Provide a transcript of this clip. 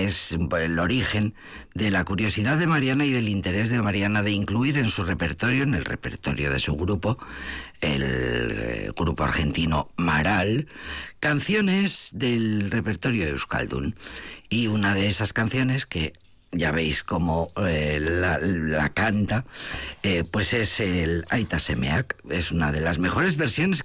es el origen de la curiosidad de Mariana y del interés de Mariana de incluir en su repertorio, en el repertorio de su grupo, el grupo argentino Maral, canciones del repertorio de Euskaldun. Y una de esas canciones, que ya veis cómo la canta, pues es el Aita Semeak. Es una de las mejores versiones